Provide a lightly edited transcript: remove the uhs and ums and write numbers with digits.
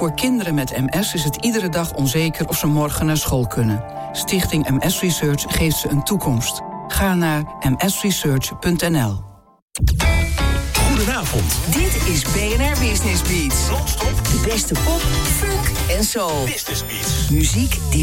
Voor kinderen met MS is het iedere dag onzeker of ze morgen naar school kunnen. Stichting MS Research geeft ze een toekomst. Ga naar msresearch.nl. Goedenavond. Dit is BNR Business Beats. Non-stop De beste pop, funk en soul. Business Beats. Muziek die